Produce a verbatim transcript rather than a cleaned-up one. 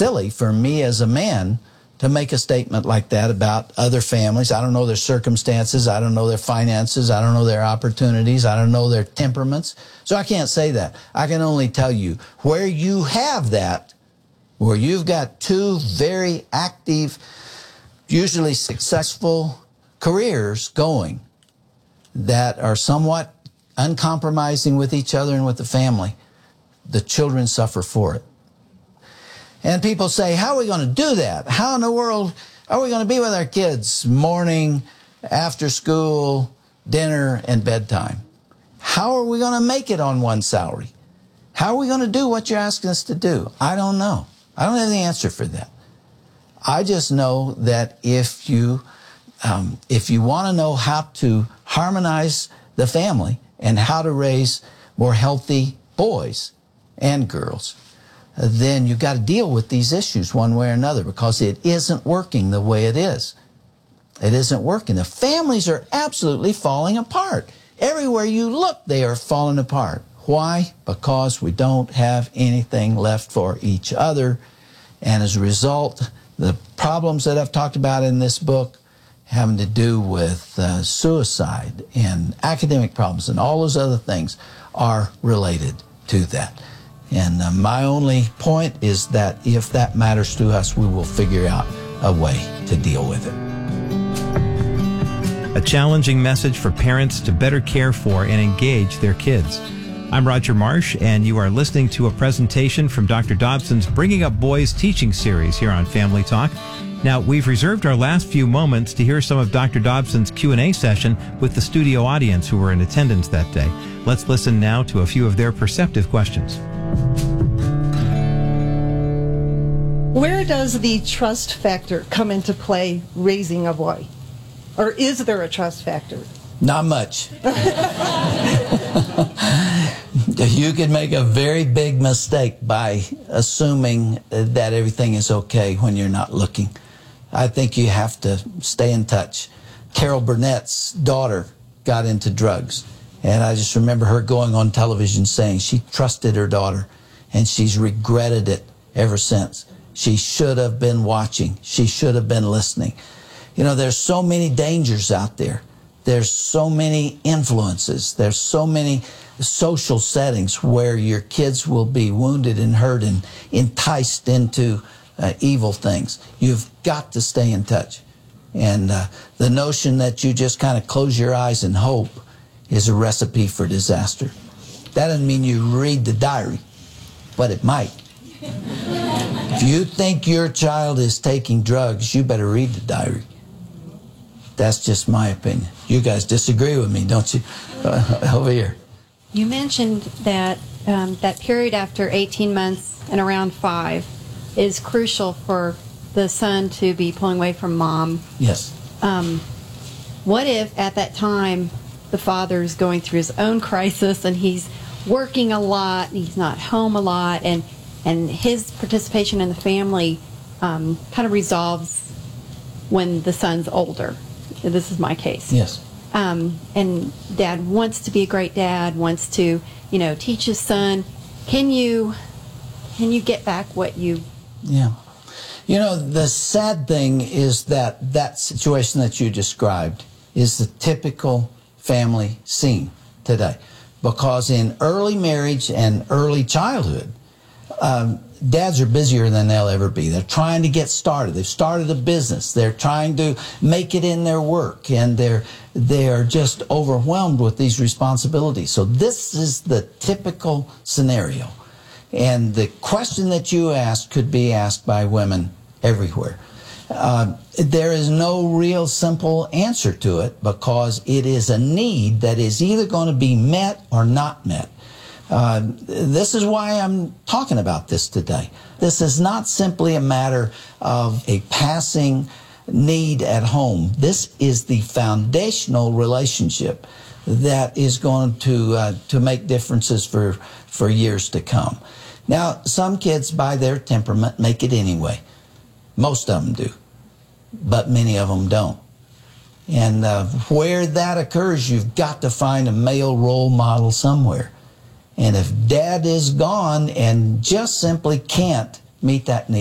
silly for me as a man to make a statement like that about other families. I don't know their circumstances. I don't know their finances. I don't know their opportunities. I don't know their temperaments. So I can't say that. I can only tell you where you have that, where you've got two very active, usually successful careers going that are somewhat uncompromising with each other and with the family, the children suffer for it. And people say, how are we going to do that? How in the world are we going to be with our kids morning, after school, dinner, and bedtime? How are we going to make it on one salary? How are we going to do what you're asking us to do? I don't know. I don't have the answer for that. I just know that if you, um, if you want to know how to harmonize the family and how to raise more healthy boys and girls, then you've got to deal with these issues one way or another, because it isn't working the way it is. It isn't working. The families are absolutely falling apart. Everywhere you look, they are falling apart. Why? Because we don't have anything left for each other. And as a result, the problems that I've talked about in this book having to do with uh, suicide and academic problems and all those other things are related to that. And uh, my only point is that if that matters to us, we will figure out a way to deal with it. A challenging message for parents to better care for and engage their kids. I'm Roger Marsh, and you are listening to a presentation from Doctor Dobson's Bringing Up Boys teaching series here on Family Talk. Now, we've reserved our last few moments to hear some of Doctor Dobson's Q and A session with the studio audience who were in attendance that day. Let's listen now to a few of their perceptive questions. Where does the trust factor come into play raising a boy? Or is there a trust factor? Not much. You can make a very big mistake by assuming that everything is okay when you're not looking. I think you have to stay in touch. Carol Burnett's daughter got into drugs, and I just remember her going on television saying she trusted her daughter, and she's regretted it ever since. She should have been watching. She should have been listening. You know, there's so many dangers out there. There's so many influences. There's so many social settings where your kids will be wounded and hurt and enticed into uh, evil things. You've got to stay in touch. And uh, the notion that you just kind of close your eyes and hope is a recipe for disaster. That doesn't mean you read the diary, but it might. If you think your child is taking drugs, you better read the diary. That's just my opinion. You guys disagree with me, don't you? Uh, over here. You mentioned that um, that period after eighteen months and around five is crucial for the son to be pulling away from mom. Yes. Um, what if at that time the father's going through his own crisis and he's working a lot and he's not home a lot, and and his participation in the family um, kind of resolves when the son's older? This is my case. Yes. Um, and dad wants to be a great dad, wants to, you know, teach his son. Can you, can you get back what you... Yeah. You know, the sad thing is that that situation that you described is the typical family scene today. Because in early marriage and early childhood, um, dads are busier than they'll ever be. They're trying to get started. They've started a business. They're trying to make it in their work, and they're they are just overwhelmed with these responsibilities. So this is the typical scenario. And the question that you asked could be asked by women everywhere. Uh, there is no real simple answer to it, because it is a need that is either going to be met or not met. Uh, this is why I'm talking about this today. This is not simply a matter of a passing need at home. This is the foundational relationship that is going to uh, to make differences for, for years to come. Now, some kids, by their temperament, make it anyway. Most of them do, but many of them don't. And uh, where that occurs, you've got to find a male role model somewhere. And if dad is gone and just simply can't meet that need,